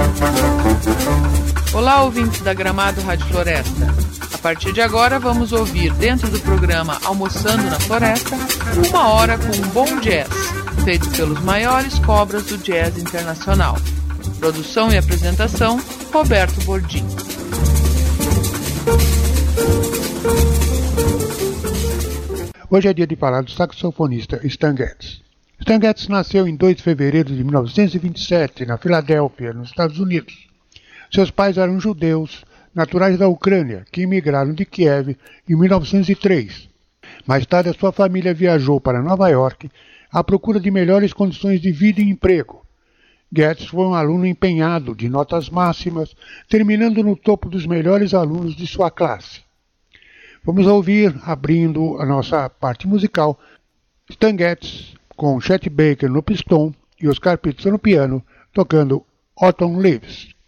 Olá, ouvintes da Gramado Rádio Floresta. A partir de agora vamos ouvir, dentro do programa Almoçando na Floresta, 1 hora com um bom jazz, feito pelos maiores cobras do jazz internacional. Produção e apresentação, Roberto Bordim. Hoje é dia de falar do saxofonista Stan Getz. Stan Getz nasceu em 2 de fevereiro de 1927, na Filadélfia, nos Estados Unidos. Seus pais eram judeus, naturais da Ucrânia, que imigraram de Kiev em 1903. Mais tarde, a sua família viajou para Nova York à procura de melhores condições de vida e emprego. Getz foi um aluno empenhado, de notas máximas, terminando no topo dos melhores alunos de sua classe. Vamos ouvir, abrindo a nossa parte musical, Stan Getz com Chet Baker no pistão e Oscar Peterson no piano, tocando Autumn Leaves.